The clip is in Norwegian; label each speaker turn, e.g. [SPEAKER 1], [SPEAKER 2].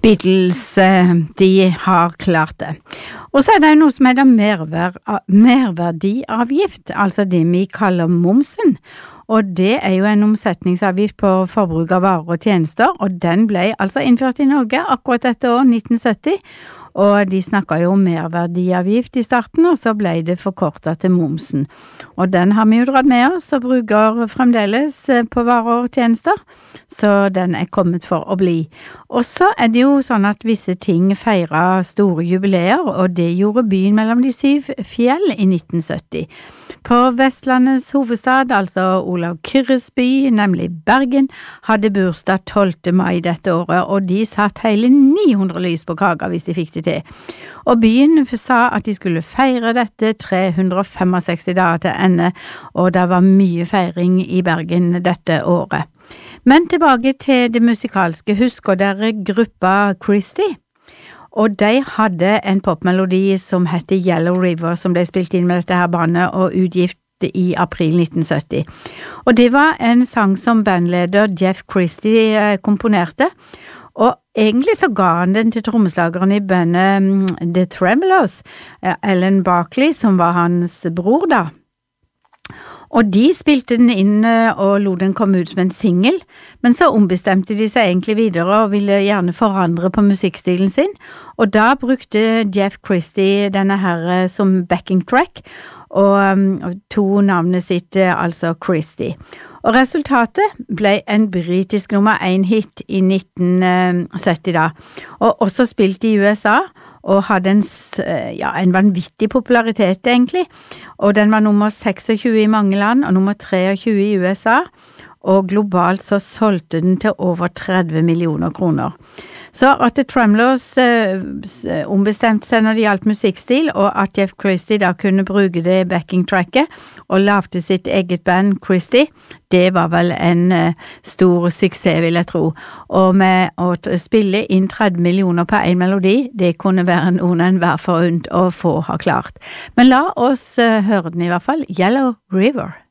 [SPEAKER 1] Beatles, de har klart det. Og så det jo noe som heter merverdiavgift, altså det vi kaller momsen. Og det jo en omsetningsavgift på forbruk av varer og tjenester, og den ble altså innført i Norge akkurat dette år, 1970. Og de snakket jo om merverdiavgift i starten, og så ble det forkortet til momsen. Og den har vi jo dratt med oss og bruker fremdeles på varer og tjenester, så den kommet for å bli. Og så det jo sånn at visse ting feiret store jubileer, og det gjorde byen mellom de 7 fjell i 1970. På Vestlandets hovedstad, altså Olav Kyrres by, nemlig Bergen, hadde bursdag 12. mai dette året, og de satt hele 900 lys på kaka hvis de fikk det til. Og byen sa at de skulle feire dette 365 dager til ende, og det var mye feiring i Bergen dette året. Men tilbake til det musikalske. Husker dere gruppa Christie? Og de hadde en popmelodi som heter Yellow River, som ble spilt inn med dette her bandet og utgift i april 1970. Og det var en sang som bandleder Jeff Christie komponerte, og egentlig så ga han den til trommeslageren i bandet The Tremeloes, Alan Barkley, som var hans bror da. Og de spilte den inn og lot den komme ut som en single, men så ombestemte de seg egentlig videre og ville gjerne forandre på musikkstilen sin, og da brukte Jeff Christie denne her som backing track, og tog navnet sitt, altså Christie. Og resultatet ble en britisk nummer 1 hit i 1970 da, og også spilt i USA, og hadde en vanvittig popularitet egentlig, og den var nummer 26 i mange land, og nummer 23 i USA, og globalt så solgte den til over 30 millioner kroner. Så at The Tremeloes ombestemte seg når det gjaldt musikkstil, og at Jeff Christie da kunne bruke det backing-tracket, og lagde sitt eget band Christie, det var vel en stor suksess, vil jeg tro. Og med å spille inn 30 millioner på en melodi, det kunne være noen enhver forunt å få ha klart. Men la oss høre den i hvert fall, Yellow River.